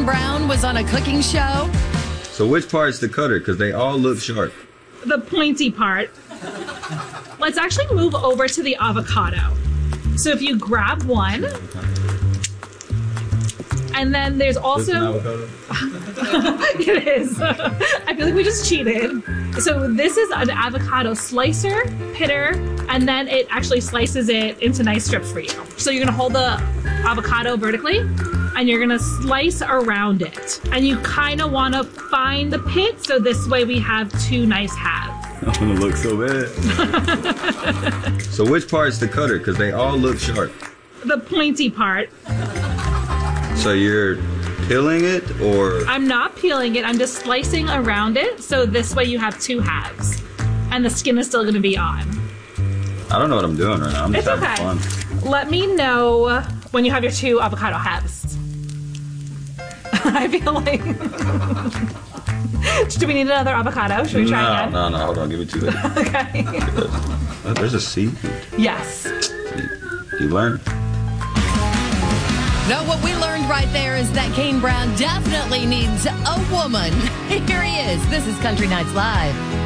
Kane Brown was on a cooking show? So which part's the cutter? Because they all look sharp. The pointy part. Let's actually move over to the avocado. So if you grab one, and then there's also... It is. I feel like we just cheated. So this is an avocado slicer, pitter, and then it actually slices it into nice strips for you. So you're gonna hold the avocado vertically, and you're gonna slice around it. And you kinda wanna find the pit, so this way we have two nice halves. I'm gonna look so bad. So which part's the cutter? Because they all look sharp. The pointy part. So you're peeling it, or? I'm not peeling it, I'm just slicing around it, so this way you have two halves. And the skin is still gonna be on. I don't know what I'm doing right now. I'm just having fun. Let me know when you have your two avocado halves. I feel like... Do we need another avocado? Should we try again? No, hold on, give me two. Okay. There's a seed. Yes. You learn. No, what we learned right there is that Kane Brown definitely needs a woman. Here he is. This is Country Nights Live.